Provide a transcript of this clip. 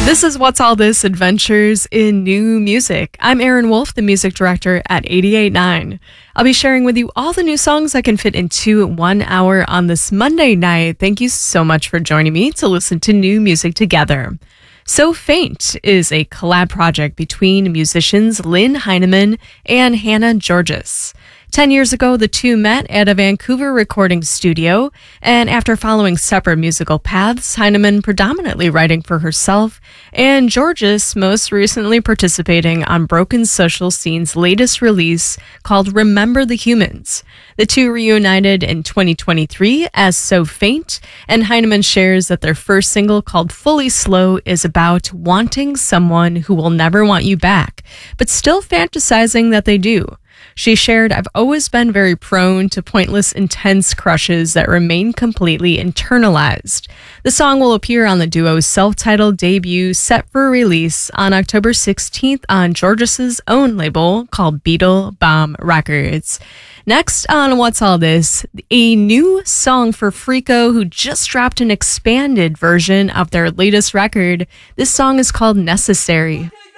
This is What's All This Adventures in New Music. I'm Erin Wolf, the music director at 88.9. I'll be sharing with you all the new songs I can fit into 1 hour on this Monday night. Thank you so much for joining me to listen to new music together. So Faint is a collab project between musicians Lynn Heineman and Hannah Georges. 10 years ago, the two met at a Vancouver recording studio, and after following separate musical paths, Heineman predominantly writing for herself, and Georges most recently participating on Broken Social Scene's latest release called Remember the Humans. The two reunited in 2023 as So Faint, and Heineman shares that their first single called Fully Slow is about wanting someone who will never want you back, but still fantasizing that they do. She shared, I've always been very prone to pointless, intense crushes that remain completely internalized. The song will appear on the duo's self-titled debut set for release on October 16th on Georges' own label called Beetle Bomb Records. Next on What's All This, a new song for Freako, who just dropped an expanded version of their latest record. This song is called Necessary.